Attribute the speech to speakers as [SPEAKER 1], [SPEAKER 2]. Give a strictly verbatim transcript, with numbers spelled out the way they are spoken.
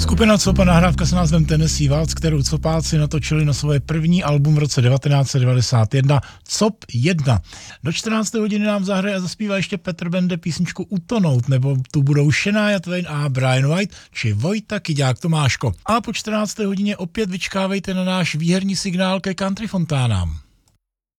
[SPEAKER 1] Skupina Copa, nahrávka s názvem Tennessee Waltz, kterou Copáci natočili na svoje první album v roce devatenáct set devadesát jedna, Cop jedna. Do čtrnácté hodiny nám zahraje a zaspívá ještě Petr Bende písničku Utonout, nebo tu budou Shania Twain a Brian White, či Vojta Kyďák Tomáško. A po čtrnácté hodině opět vyčkávejte na náš výherní signál ke Country Fontánám.